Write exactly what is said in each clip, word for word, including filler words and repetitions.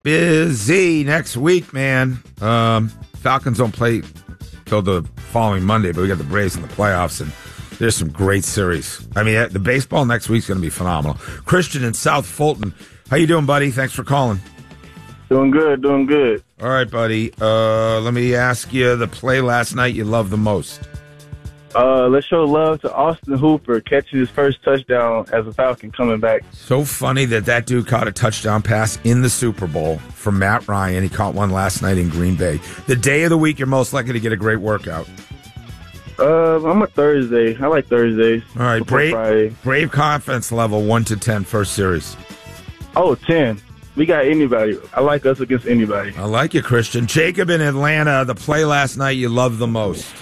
Busy next week, man. Um, Falcons don't play till the following Monday, but we got the Braves in the playoffs, and there's some great series. I mean, the baseball next week's going to be phenomenal. Christian in South Fulton. How you doing, buddy? Thanks for calling. Doing good, doing good. All right, buddy. Uh, let me ask you the play last night you love the most. Uh, let's show love to Austin Hooper catching his first touchdown as a Falcon coming back. So funny that that dude caught a touchdown pass in the Super Bowl from Matt Ryan. He caught one last night in Green Bay. The day of the week you're most likely to get a great workout. Uh, I'm a Thursday. I like Thursdays. All right, Brave, Brave confidence level one to ten first series. Oh, ten. We got anybody. I like us against anybody. I like you, Christian. Jacob in Atlanta, the play last night you love the most.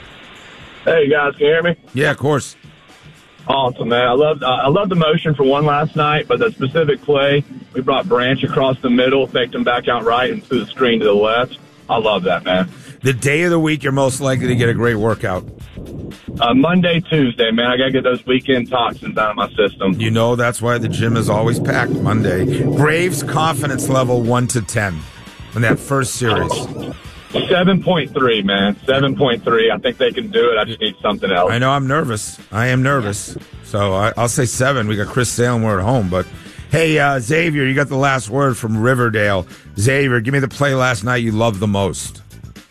Hey guys, can you hear me? Yeah, of course. Awesome, man. I love uh, I love the motion for one last night, but the specific play, we brought Branch across the middle, faked him back out right, and threw the screen to the left. I love that, man. The day of the week you're most likely to get a great workout. Uh, Monday, Tuesday, man. I got to get those weekend toxins out of my system. You know that's why the gym is always packed Monday. Braves confidence level one to ten in that first series. seven point three, man. seven point three. I think they can do it. I just need something else. I know I'm nervous. I am nervous. So I, I'll say seven. We got Chris Salem. We're at home. But, hey, uh, Xavier, you got the last word from Riverdale. Xavier, give me the play last night you loved the most.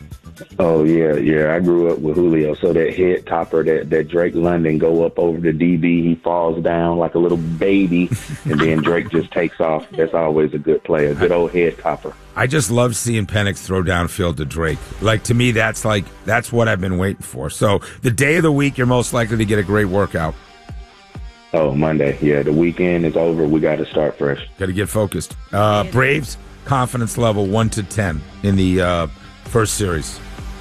Oh, yeah, yeah. I grew up with Julio. So that head topper, that, that Drake London go up over the D B, he falls down like a little baby, and then Drake just takes off. That's always a good play, a good old head topper. I just love seeing Penix throw downfield to Drake. Like, to me, that's like that's what I've been waiting for. So the day of the week you're most likely to get a great workout. Oh, Monday. Yeah, the weekend is over. We got to start fresh. Got to get focused. Uh, Braves confidence level one to ten in the uh, first series.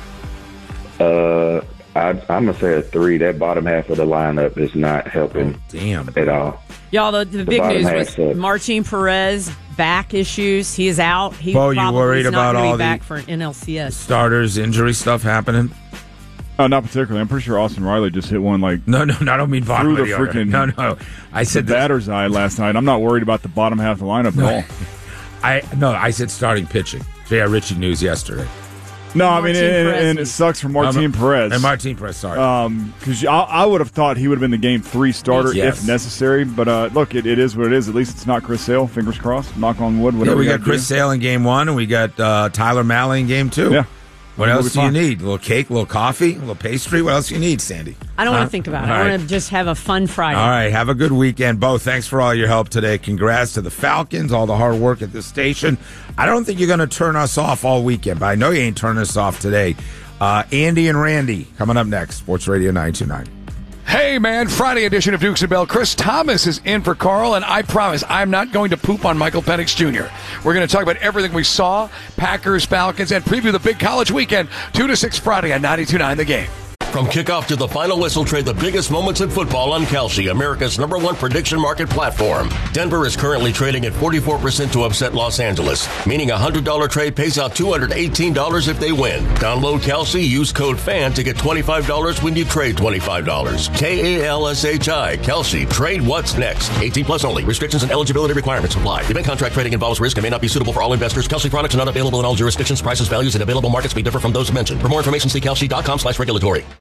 Uh, I, I'm going to say a three. That bottom half of the lineup is not helping oh, damn. at all. Y'all, the, the, the big news was sucks. Martin Perez, back issues. He is out. He Bo, you worried is about not all be the back for an N L C S. starters, injury stuff happening? Oh, not particularly. I'm pretty sure Austin Riley just hit one like no, no, no I don't mean through the freaking freaking no, no. I said the batter's eye last night. I'm not worried about the bottom half of the lineup no, at all. I no, I said starting pitching. J R. Ritchie news yesterday. No, I mean, and, Perez and it sucks for Martin um, Perez. And Martin Perez, sorry. Because um, I, I would have thought he would have been the game three starter yes. if necessary. But uh, look, it, it is what it is. At least it's not Chris Sale. Fingers crossed. Knock on wood. Whatever. Yeah, we got do. Chris Sale in game one, and we got uh, Tyler Mahle in game two. Yeah. What We'll else do you need? A little cake, a little coffee, a little pastry? What else do you need, Sandy? I don't huh? want to think about it. All I right. want to just have a fun Friday. All right. Have a good weekend. Bo, thanks for all your help today. Congrats to the Falcons, all the hard work at the station. I don't think you're going to turn us off all weekend, but I know you ain't turning us off today. Uh, Andy and Randy coming up next. Sports Radio nine two nine. Hey, man, Friday edition of Dukes and Bell. Chris Thomas is in for Carl, and I promise I'm not going to poop on Michael Penix Junior We're going to talk about everything we saw, Packers, Falcons, and preview the big college weekend, two to six Friday on ninety-two point nine The Game. From kickoff to the final whistle, trade the biggest moments in football on Kalshi, America's number one prediction market platform. Denver is currently trading at forty-four percent to upset Los Angeles, meaning a one hundred dollars trade pays out two hundred eighteen dollars if they win. Download Kalshi, use code FAN to get twenty-five dollars when you trade twenty-five dollars. K A L S H I, Kalshi. Trade what's next. eighteen plus only. Restrictions and eligibility requirements apply. Event contract trading involves risk and may not be suitable for all investors. Kalshi products are not available in all jurisdictions. Prices, values, and available markets may differ from those mentioned. For more information, see Kalshi dot com slash regulatory.